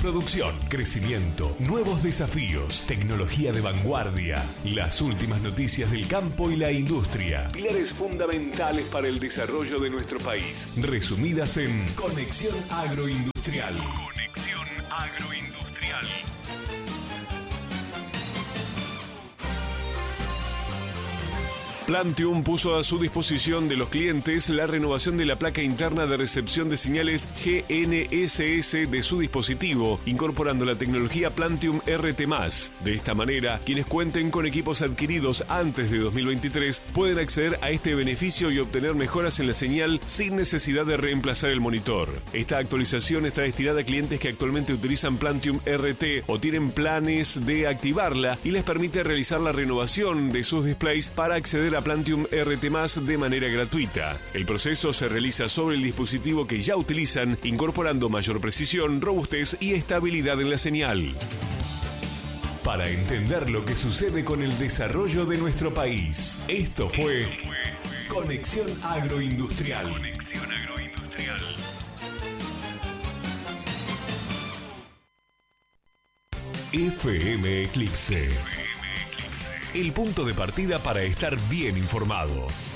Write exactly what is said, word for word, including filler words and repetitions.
Producción, crecimiento, nuevos desafíos, tecnología de vanguardia, las últimas noticias del campo y la industria, pilares fundamentales para el desarrollo de nuestro país, resumidas en Conexión Agroindustrial. Conexión Agroindustrial. Plantium puso a su disposición de los clientes la renovación de la placa interna de recepción de señales G N S S de su dispositivo, incorporando la tecnología Plantium R T más. De esta manera, quienes cuenten con equipos adquiridos antes de dos mil veintitrés pueden acceder a este beneficio y obtener mejoras en la señal sin necesidad de reemplazar el monitor. Esta actualización está destinada a clientes que actualmente utilizan Plantium R T o tienen planes de activarla y les permite realizar la renovación de sus displays para acceder a Plantium R T más de manera gratuita. El proceso se realiza sobre el dispositivo que ya utilizan, incorporando mayor precisión, robustez y estabilidad en la señal. Para entender lo que sucede con el desarrollo de nuestro país, esto fue Conexión Agroindustrial. Conexión Agroindustrial. F M Eclipse. El punto de partida para estar bien informado.